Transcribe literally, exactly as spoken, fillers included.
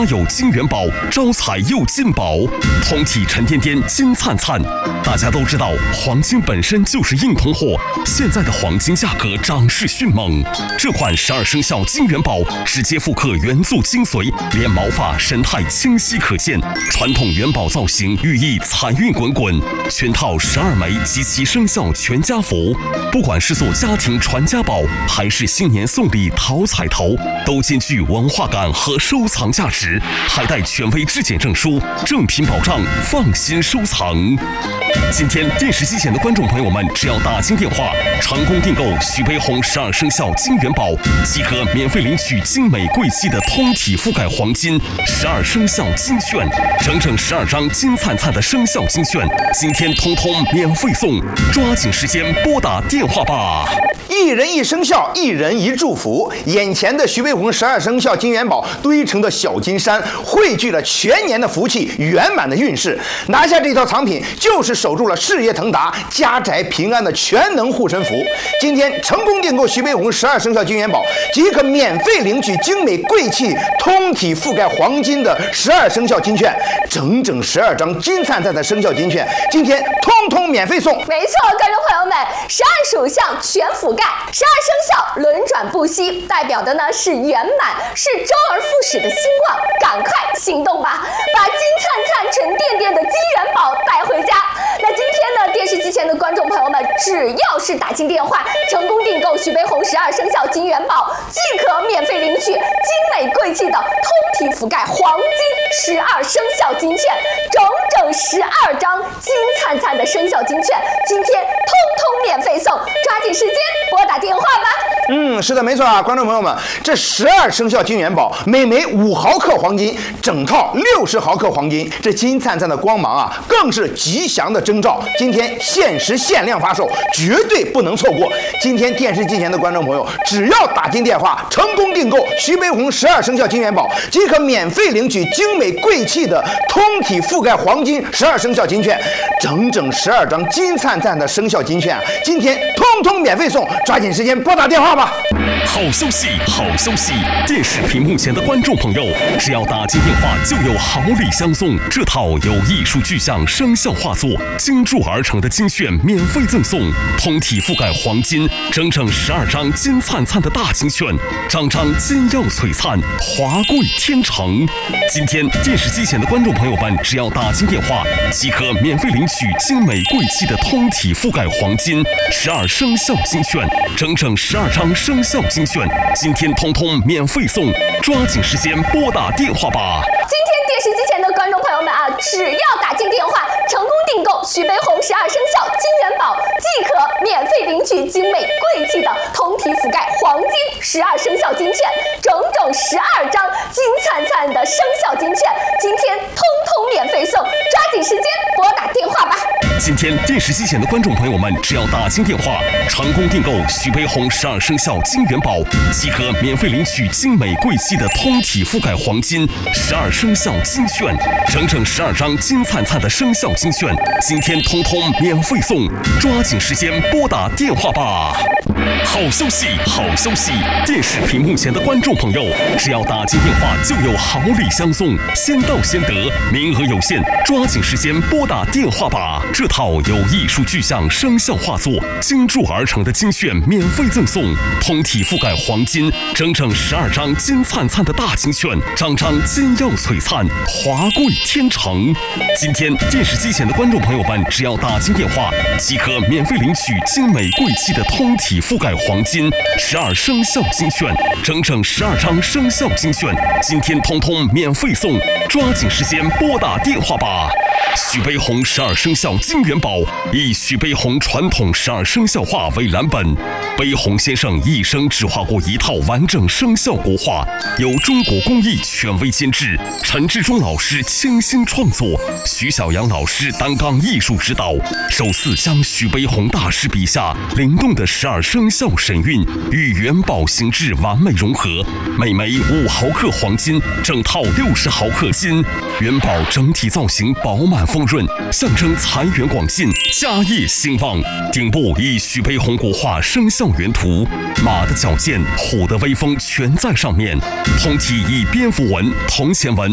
有金元宝，招财又进宝，通体沉甸甸，金灿灿。大家都知道，黄金本身就是硬通货，现在的黄金价格涨势迅猛。这款十二生肖金元宝直接复刻元素精髓，连毛发神态清晰可见，传统元宝造型寓意财运滚滚。全套十二枚及其生肖全家福，不管是做家庭传家宝，还是新年送礼讨彩头，都兼具文化感和收藏价值，还带权威质检证书，正品保障，放心收藏。今天电视机前的观众朋友们，只要打进电话，成功订购徐悲鸿十二生肖金元宝，即可免费领取精美贵气的通体覆盖黄金十二生肖金券，整整十二张金灿灿的生肖金券，今天通通免费送，抓紧时间拨打电话吧。 一人一生肖，一人一祝福。眼前的徐悲鸿十二生肖金元宝堆成的小金山，汇聚了全年的福气，圆满的运势。拿下这套藏品，就是守住了事业腾达、家宅平安的全能护身符。今天成功订购徐悲鸿十二生肖金元宝，即可免费领取精美贵气、通体覆盖黄金的十二生肖金券，整整十二张金灿灿的生肖金券，今天通通免费送。 没错，观众朋友们，十二属相全覆盖。十二生肖轮转不息，代表的呢是圆满，是周而复始的兴旺。赶快行动吧，把金灿灿、沉甸甸的金元宝带回家。那今天呢，电视机前的观众朋友们，只要是打进电话，成功订购徐悲鸿十二生肖金元宝，即可免费领取精美贵气的通体覆盖黄金十二生肖金券，整整十二张金灿灿的生肖金券，今天通通免费送，抓紧时间拨打电话吧。 嗯，是的，没错啊，观众朋友们，这十二生肖金元宝每枚五毫克黄金，整套六十毫克黄金，这金灿灿的光芒啊，更是吉祥的征兆。今天限时限量发售，绝对不能错过。今天电视机前的观众朋友，只要打进电话，成功订购徐悲鸿十二生肖金元宝，即可免费领取精美贵气的通体覆盖黄金十二生肖金券，整整十二张金灿灿的生肖金券啊，今天通通免费送，抓紧时间拨打电话吧。 好消息，好消息！电视屏幕前的观众朋友，只要打进电话，就有好礼相送。这套由艺术具象生肖画作精铸而成的金券免费赠送，通体覆盖黄金，整整十二张金灿灿的大金券，张张金耀璀璨，华贵天成。今天电视机前的观众朋友们，只要打进电话，即可免费领取精美贵气的通体覆盖黄金十二生肖金券，整整十二张生肖金券，今天通通免费送，抓紧时间拨打电话吧。 今天电视机前的观众朋友们啊，只要打进电话，成功订购徐悲鸿十二生肖金元宝，即可免费领取精美贵气的通体覆盖黄金十二生肖金券，整整十二张金灿灿的生肖金券，今天通通免费送，抓紧时间拨打电话吧。 今天电视机前的观众朋友们，只要打进电话，成功订购徐悲鸿十二生肖金元宝，即可免费领取精美贵气的通体覆盖黄金十二生肖金券，整整十二张金灿灿的生肖金券，今天通通免费送，抓紧时间拨打电话吧。好消息，好消息！电视屏幕前的观众朋友，只要打进电话，就有好礼相送，先到先得，名额有限，抓紧时间拨打电话吧。这套由艺术具象生肖画作精铸而成的金券免费赠送，通体覆盖黄金，整整十二张金灿灿的大金券，张张金耀璀璨，华贵天成。今天电视机前的观众朋友们，只要打进电话，即可免费领取精美贵气的通体覆盖黄金十二生肖金券，整整十二张生肖金券，今天通通免费送，抓紧时间拨打电话吧。徐悲鸿十二生肖金元宝以徐悲鸿传统十二生肖画为蓝本，悲鸿先生一生只画过一套完整生肖国画，由中国工艺权威监制，陈志忠老师倾心创作，徐小阳老师担纲艺术指导，首次将徐悲鸿大师笔下灵动的十二生肖神韵与元宝形制完美融合，每枚五毫克黄金，整套六十毫克金，元宝整体造型饱满丰润，象征财源广进，家业兴旺。顶部以徐悲鸿国画生肖原图，马的矫健，虎的威风全在上面。通体以蝙蝠纹、铜钱纹